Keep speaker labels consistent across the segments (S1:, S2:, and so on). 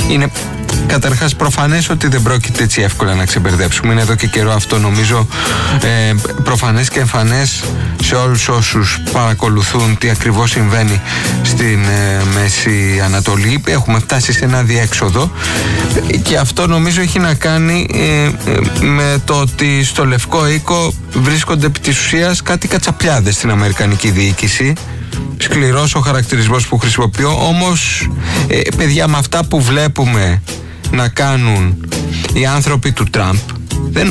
S1: είναι καταρχάς προφανές ότι δεν πρόκειται έτσι εύκολα να ξεμπερδέψουμε. Είναι εδώ και καιρό αυτό, νομίζω, προφανές και εμφανές σε όλους όσους παρακολουθούν τι ακριβώς συμβαίνει στην Μέση Ανατολή. Έχουμε φτάσει σε ένα διέξοδο και αυτό νομίζω έχει να κάνει με το ότι στο Λευκό Οίκο βρίσκονται επί της ουσίας κάτι κατσαπλιάδες στην αμερικανική διοίκηση. Σκληρός ο χαρακτηρισμός που χρησιμοποιώ, όμως παιδιά, με αυτά που βλέπουμε να κάνουν οι άνθρωποι του Τραμπ, δεν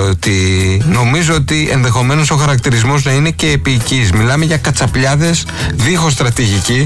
S1: νομίζω ότι ενδεχομένως ο χαρακτηρισμός να είναι και επίοικης. Μιλάμε για κατσαπλιάδες δίχως στρατηγική,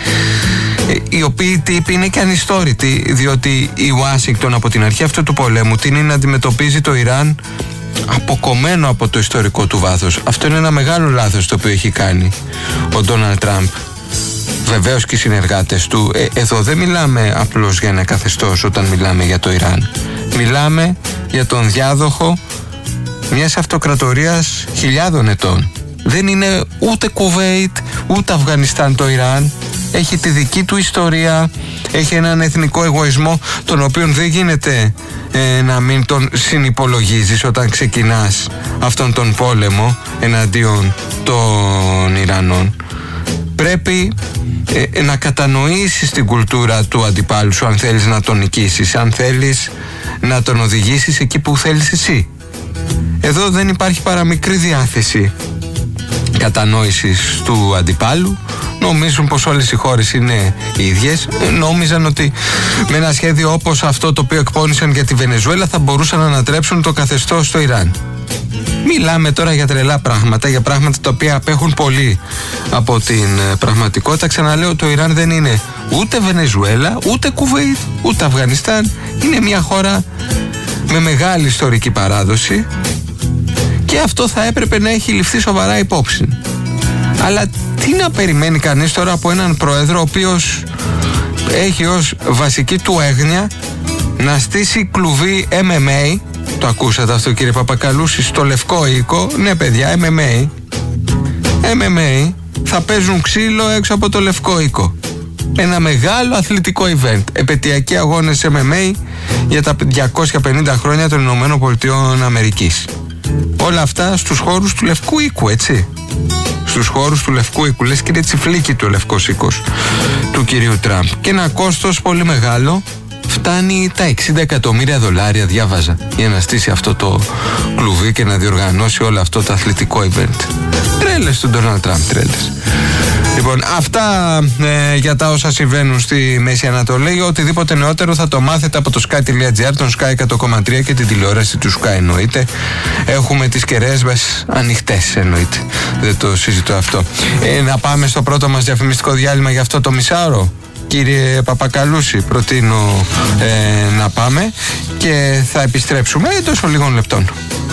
S1: οι οποίοι τύποι είναι και ανιστόρητοι, διότι η Ουάσιγκτον από την αρχή αυτού του πολέμου τείνει να αντιμετωπίζει το Ιράν αποκομμένο από το ιστορικό του βάθος. Αυτό είναι ένα μεγάλο λάθος το οποίο έχει κάνει ο Ντόναλντ Τραμπ. Βεβαίως και οι συνεργάτες του. Εδώ δεν μιλάμε απλώς για ένα καθεστώς όταν μιλάμε για το Ιράν. Μιλάμε για τον διάδοχο μιας αυτοκρατορίας χιλιάδων ετών. Δεν είναι ούτε Κουβέιτ, ούτε Αφγανιστάν το Ιράν. Έχει τη δική του ιστορία, έχει έναν εθνικό εγωισμό, τον οποίο δεν γίνεται να μην τον συνυπολογίζεις όταν ξεκινάς αυτόν τον πόλεμο εναντίον των Ιρανών. Πρέπει να κατανοήσεις την κουλτούρα του αντιπάλου σου, αν θέλεις να τον νικήσεις, αν θέλεις να τον οδηγήσεις εκεί που θέλεις εσύ. Εδώ δεν υπάρχει παραμικρή διάθεση κατανόησης του αντιπάλου. Νομίζουν πως όλες οι χώρες είναι ίδιες. Νόμιζαν ότι με ένα σχέδιο όπως αυτό το οποίο εκπώνησαν για τη Βενεζουέλα θα μπορούσαν να ανατρέψουν το καθεστώς στο Ιράν. Μιλάμε τώρα για τρελά πράγματα, για πράγματα τα οποία απέχουν πολύ από την πραγματικότητα. Ξαναλέω, το Ιράν δεν είναι ούτε Βενεζουέλα, ούτε Κουβέιτ, ούτε Αφγανιστάν. Είναι μια χώρα με μεγάλη ιστορική παράδοση και αυτό θα έπρεπε να έχει ληφθεί σοβαρά υπόψη. Αλλά τι να περιμένει κανείς τώρα από έναν πρόεδρο ο οποίος έχει ως βασική του έγνοια να στήσει κλουβί MMA? Το ακούσατε αυτό, κύριε Παπακαλούση, στο Λευκό Οίκο? Ναι παιδιά, MMA θα παίζουν ξύλο έξω από το Λευκό Οίκο. Ένα μεγάλο αθλητικό event, επαιτειακοί αγώνες MMA για τα 250 χρόνια των Ηνωμένων Πολιτειών Αμερικής. Όλα αυτά στους χώρους του Λευκού Οίκου, έτσι. Στους χώρους του Λευκού Οίκου, λες και είναι τσιφλίκι του Λευκός Οίκος του κυρίου Τραμπ. Και ένα κόστος πολύ μεγάλο, φτάνει τα $60 εκατομμύρια, διάβαζα, για να στήσει αυτό το κλουβί και να διοργανώσει όλο αυτό το αθλητικό event. Τρέλες του Ντόναλντ Τραμπ, τρέλες. Λοιπόν, αυτά για τα όσα συμβαίνουν στη Μέση Ανατολή. Οτιδήποτε νεότερο θα το μάθετε από το sky.gr, τον Sky 100,3 και την τηλεόραση του Sky, εννοείται. Έχουμε τις κεραίες μας ανοιχτές, εννοείται. Δεν το συζητώ αυτό. Να πάμε στο πρώτο μας διαφημιστικό διάλειμμα για αυτό το μισάωρο. Κύριε Παπακαλούση, προτείνω να πάμε και θα επιστρέψουμε εντός λίγων λεπτών.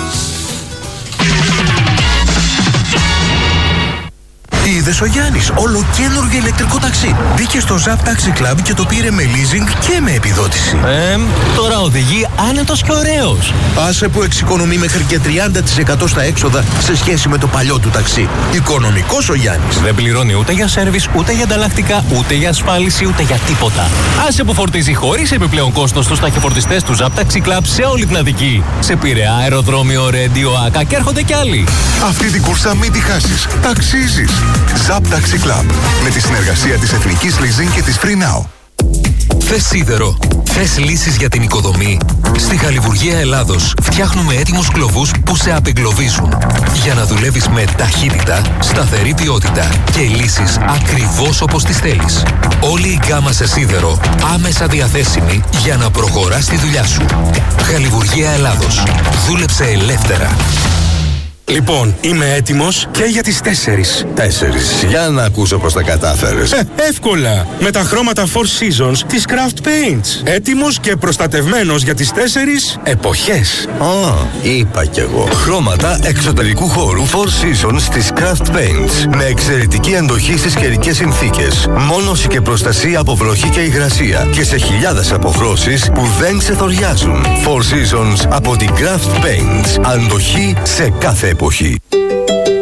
S2: Είδες ο Γιάννης, ολοκαίνουργιο ηλεκτρικό ταξί. Μπήκε στο Zap Taxi Club και το πήρε με leasing και με επιδότηση.
S3: Τώρα οδηγεί άνετος και ωραίος.
S2: Άσε που εξοικονομεί μέχρι και 30% στα έξοδα σε σχέση με το παλιό του ταξί. Οικονομικός ο Γιάννης.
S3: Δεν πληρώνει ούτε για σέρβις, ούτε για ανταλλακτικά, ούτε για ασφάλιση, ούτε για τίποτα. Άσε που φορτίζει χωρίς επιπλέον κόστος στους ταχυφορτιστές του Zap Taxi Club σε όλη την Αττική. Σε Πειραιά, αεροδρόμιο, Ρέντιο, Άκα και έρχονται κι άλλοι.
S4: Αυτή την κούρσα μην τη χάσεις. Ταξίζεις. Zap Taxi Club, με τη συνεργασία της Εθνικής Leasing και της Free Now.
S5: Θες σίδερο? Θες λύσεις για την οικοδομή? Στη Χαλιβουργία Ελλάδος φτιάχνουμε έτοιμους κλωβούς που σε απεγκλωβίζουν για να δουλεύεις με ταχύτητα, σταθερή ποιότητα και λύσεις ακριβώς όπως τις θέλεις. Όλη η γκάμα σε σίδερο άμεσα διαθέσιμη για να προχωράς τη δουλειά σου. Χαλιβουργία Ελλάδος. Δούλεψε ελεύθερα.
S6: Λοιπόν, είμαι έτοιμος και για τις 4.
S7: 4. Για να ακούσω πώς τα κατάφερες.
S6: Εύκολα. Με τα χρώματα Four Seasons της Craft Paints. Έτοιμος και προστατευμένος για τις 4 εποχές.
S7: Είπα κι εγώ. Χρώματα εξωτερικού χώρου Four Seasons της Craft Paints. Με εξαιρετική αντοχή στις καιρικές συνθήκες. Μόνωση και προστασία από βροχή και υγρασία. Και σε χιλιάδες αποχρώσεις που δεν ξεθοριάζουν. Four Seasons από την Craft Paints. Αντοχή σε κάθε εποχή.